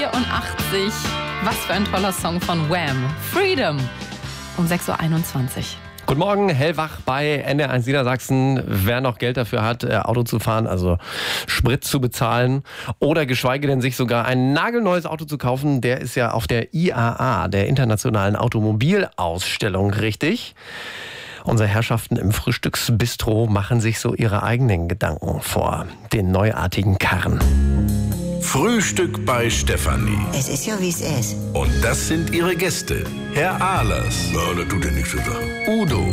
84. Was für ein toller Song von Wham! Freedom. Um 6.21 Uhr. Guten Morgen, hellwach bei NDR1 Niedersachsen. Wer noch Geld dafür hat, Auto zu fahren, also Sprit zu bezahlen oder geschweige denn sich sogar ein nagelneues Auto zu kaufen, der ist ja auf der IAA, der Internationalen Automobilausstellung, richtig? Unsere Herrschaften im Frühstücksbistro machen sich so ihre eigenen Gedanken vor den neuartigen Karren. Frühstück bei Stefanie. Es ist ja, wie es ist. Und das sind ihre Gäste. Herr Ahlers. Ja, das tut ja nichts zu sagen. Udo.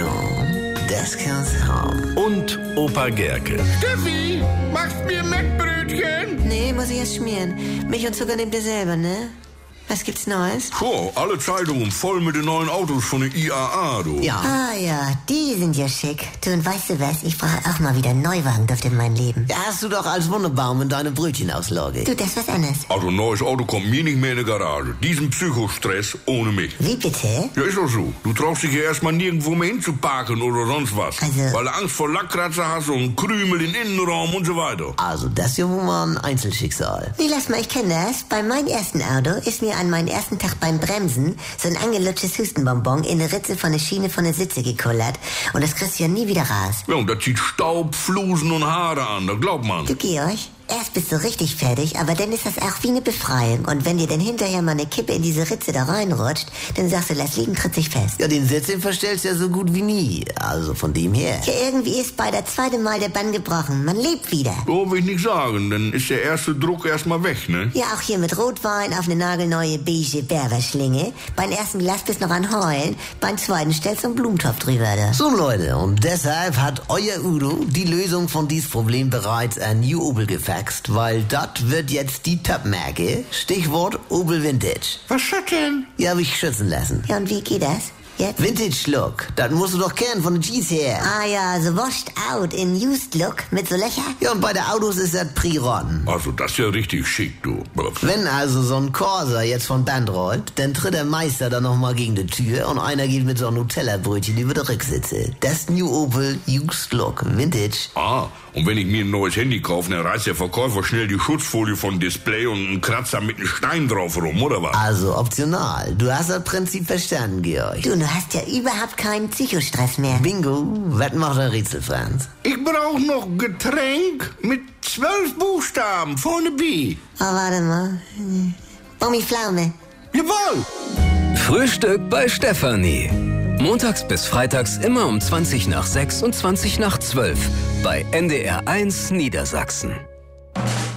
Ja, das kann's haben. Und Opa Gerke. Steffi, machst mir Mettbrötchen? Nee, muss ich erst schmieren. Milch und Zucker nehmt ihr selber, ne? Was gibt's Neues? Puh, alle Zeitungen voll mit den neuen Autos von der IAA, du. Ja. Ah ja, die sind ja schick. Du, und weißt du was? Ich brauche auch mal wieder einen Neuwagen in mein Leben. Ja, hast du doch als Wunderbaum in deine Brötchenauslage. Du, das ist was anderes. Also ein neues Auto kommt mir nicht mehr in die Garage. Diesen Psychostress ohne mich. Wie bitte? Ja, ist doch so. Du traust dich ja erstmal nirgendwo mehr hinzuparken oder sonst was. Also- Weil du Angst vor Lackkratzer hast und Krümel im Innenraum und so weiter. Also, das ist ja wohl mal ein Einzelschicksal. Nee, lass mal, ich kenne das. Bei meinem ersten Auto ist mir an meinen ersten Tag beim Bremsen so ein angelutschtes Hustenbonbon in eine Ritze von der Schiene von der Sitze gekullert. Und das kriegst du ja nie wieder raus. Ja, und das zieht Staub, Flusen und Haare an, das glaubt man. Du, Georg, erst bist du richtig fertig, aber dann ist das auch wie eine Befreiung. Und wenn dir dann hinterher mal eine Kippe in diese Ritze da reinrutscht, dann sagst du, lass liegen, tritt sich fest. Ja, den Sitz, den verstellst du ja so gut wie nie. Also, von dem her. Ja, irgendwie ist bei der zweiten Mal der Bann gebrochen. Man lebt wieder. So will ich nicht sagen, dann ist der erste Druck erstmal weg, ne? Ja, auch hier mit Rotwein auf eine nagelneue beige Berberschlinge. Beim ersten Glas bist noch an Heulen, beim zweiten stellst du einen Blumentopf drüber da. So, Leute, und deshalb hat euer Udo die Lösung von diesem Problem bereits an New Opel gefaxt, weil das wird jetzt die Top-Marke. Stichwort Opel Vintage. Was ist das denn? Ja, hab ich schützen lassen. Ja, und wie geht das? Jetzt? Vintage-Look, das musst du doch kennen von den G's her. Ah ja, so washed out in used look mit so Löcher. Ja, und bei der Autos ist das Prirotten. Also, das ist ja richtig schick, du. Wenn also so ein Corsa jetzt von Band rollt, dann tritt der Meister dann nochmal gegen die Tür und einer geht mit so einem Nutella-Brötchen über die Rücksitze. Das New Opel Used Look Vintage. Ah, und wenn ich mir ein neues Handy kaufe, dann reißt der Verkäufer schnell die Schutzfolie von Display und einen Kratzer mit einem Stein drauf rum, oder was? Also optional. Du hast das Prinzip verstanden, Georg. Du hast ja überhaupt keinen Psychostress mehr. Bingo, was macht der Rätsel, Franz? Ich brauche noch Getränk mit 12 Buchstaben vorne B. Oh, warte mal. Bummiflaume. Jawohl! Frühstück bei Stefanie. Montags bis freitags immer um 20 nach 6 und 20 nach 12 bei NDR1 Niedersachsen.